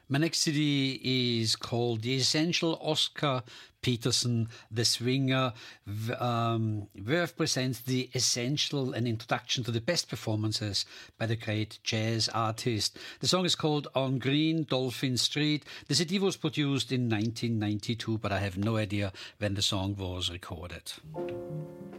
My next CD is called The Essential. Oscar Peterson, the swinger, Verve presents The Essential, an introduction to the best performances by the great jazz artist. The song is called On Green Dolphin Street. The CD was produced in 1992, but I have no idea when the song was recorded.